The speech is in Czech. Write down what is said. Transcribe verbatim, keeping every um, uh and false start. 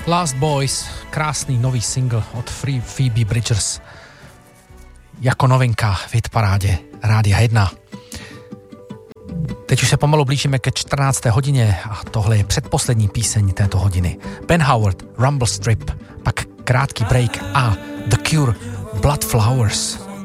Last Boys, krásný nový single od Free Phoebe Bridgers jako novinka v hitparádě Rádia jedna. Teď už se pomalu blížíme ke čtrnácté hodině a tohle je předposlední píseň této hodiny. Ben Howard, Rumble Strip, pak krátký break a The Cure, Blood Flowers.